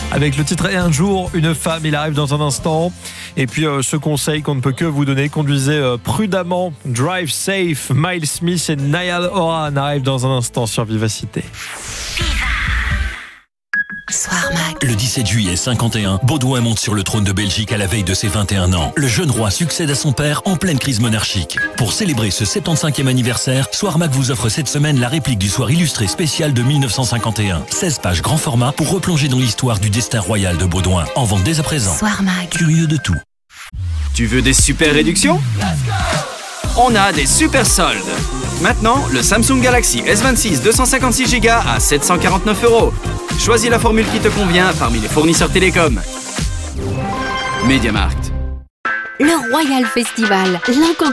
avec le titre « Et un jour, une femme ». Il arrive dans un instant. Et puis ce conseil qu'on ne peut que vous donner, conduisez prudemment, drive safe. Miles Smith et Niall Horan arrivent dans un instant sur Vivacité. Soir Mag. Le 17 juillet 51, Baudouin monte sur le trône de Belgique à la veille de ses 21 ans. Le jeune roi succède à son père en pleine crise monarchique. Pour célébrer ce 75e anniversaire, Soir Mag vous offre cette semaine la réplique du soir illustré spécial de 1951. 16 pages grand format pour replonger dans l'histoire du destin royal de Baudouin. En vente dès à présent. Soir Mag. Curieux de tout. Tu veux des super réductions? On a des super soldes. Maintenant, le Samsung Galaxy S26 256 Go à 749 €. Choisis la formule qui te convient parmi les fournisseurs télécoms. MediaMarkt. Le Royal Festival,